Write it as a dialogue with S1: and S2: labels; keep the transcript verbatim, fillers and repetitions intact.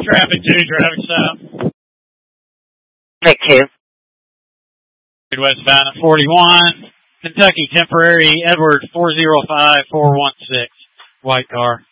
S1: Traffic two, traffic stop.
S2: Traffic two.
S1: Westbound at forty-one. Kentucky temporary, Edward four zero five four one six. White car.